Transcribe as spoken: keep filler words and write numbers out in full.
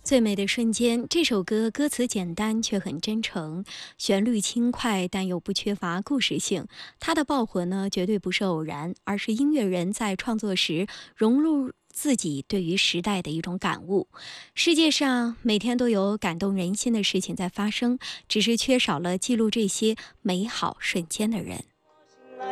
最美的瞬间这首歌歌词简单却很真诚，旋律轻快但又不缺乏故事性。它的爆火呢，绝对不是偶然，而是音乐人在创作时融入自己对于时代的一种感悟。世界上每天都有感动人心的事情在发生，只是缺少了记录这些美好瞬间的人。